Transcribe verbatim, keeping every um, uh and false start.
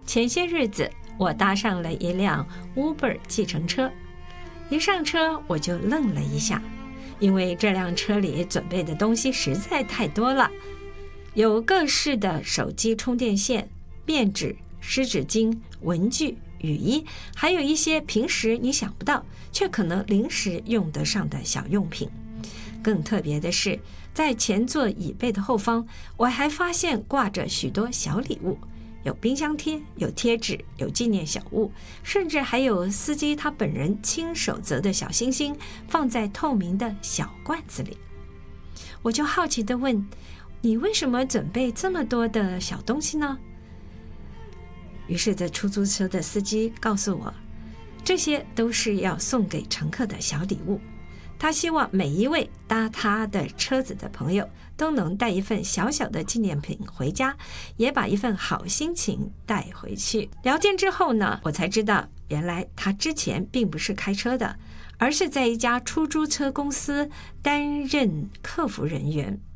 前些日子我搭上了一辆 Uber 计程车，一上车我就愣了一下，因为这辆车里准备的东西实在太多了，有各式的手机充电线、面纸、湿纸巾、文具、雨衣，还有一些平时你想不到却可能临时用得上的小用品。更特别的是，在前座椅背的后方，我还发现挂着许多小礼物，有冰箱贴，有贴纸，有纪念小物，甚至还有司机他本人亲手折的小星星，放在透明的小罐子里。我就好奇地问，你为什么准备这么多的小东西呢？于是这出租车的司机告诉我，这些都是要送给乘客的小礼物，他希望每一位搭他的车子的朋友都能带一份小小的纪念品回家，也把一份好心情带回去。聊天之后呢，我才知道原来他之前并不是开车的，而是在一家出租车公司担任客服人员。